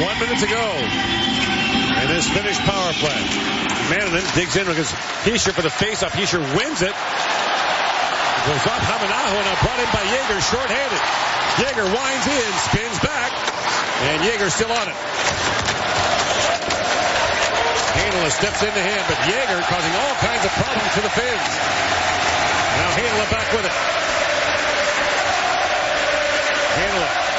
1 minute to go in this Finnish power play. Maninen digs in because Hischier for the face-off. Hischier wins it. Goes off Hamanaho, now brought in by Jaeger, short-handed. Jaeger winds in, spins back, and Jaeger's still on it. Heinola steps in to him, but Jaeger causing all kinds of problems to the Finns.